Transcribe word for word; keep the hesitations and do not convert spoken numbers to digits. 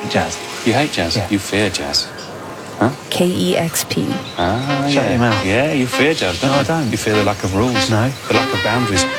jazz. You hate jazz? Yeah. You fear jazz. K E X P. Ah, Shut yeah. your mouth. Yeah, you fear jazz, don't No, you? I don't. You fear the lack of rules. No. The lack of boundaries.